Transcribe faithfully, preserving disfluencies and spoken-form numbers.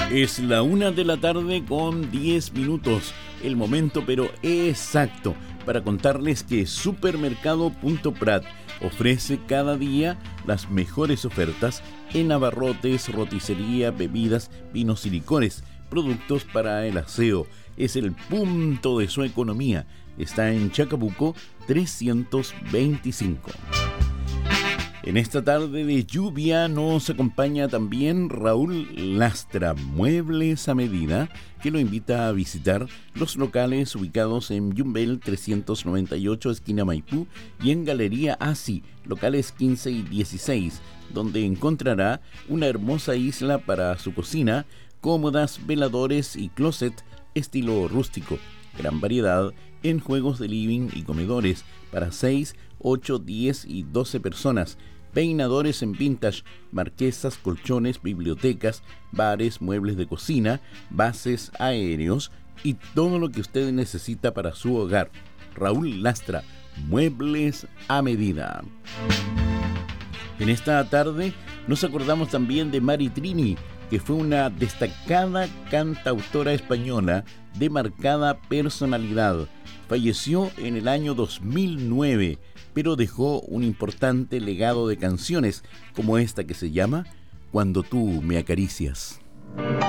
Es la una de la tarde con diez minutos, el momento pero exacto para contarles que Supermercado Punto Prat ofrece cada día las mejores ofertas en abarrotes, roticería, bebidas, vinos y licores, productos para el aseo. Es el punto de su economía. Está en Chacabuco trescientos veinticinco. En esta tarde de lluvia nos acompaña también Raúl Lastra, Muebles a Medida, que lo invita a visitar los locales ubicados en Yumbel trescientos noventa y ocho, esquina Maipú, y en Galería Asi, locales quince y dieciséis, donde encontrará una hermosa isla para su cocina, cómodas, veladores y closet estilo rústico. Gran variedad en juegos de living y comedores para seis, ocho, diez y doce personas. Peinadores en vintage, marquesas, colchones, bibliotecas, bares, muebles de cocina, bases aéreos y todo lo que usted necesita para su hogar. Raúl Lastra, Muebles a Medida. En esta tarde nos acordamos también de Mari Trini, que fue una destacada cantautora española de marcada personalidad. Falleció en el año dos mil nueve, pero dejó un importante legado de canciones como esta que se llama Cuando tú me acaricias.